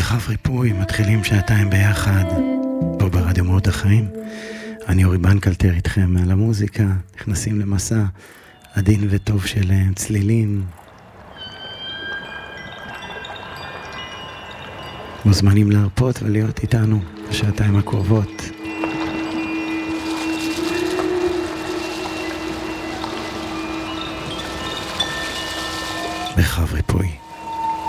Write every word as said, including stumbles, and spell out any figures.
מרחב ריפוי, מתחילים שעתיים ביחד פה ברדיו מהות החיים. אני אורי בנקלטר איתכם על המוזיקה, נכנסים למסע עדין וטוב של צלילים. מוזמנים להרפות ולהיות איתנו בשעתיים הקרובות. מרחב ריפוי.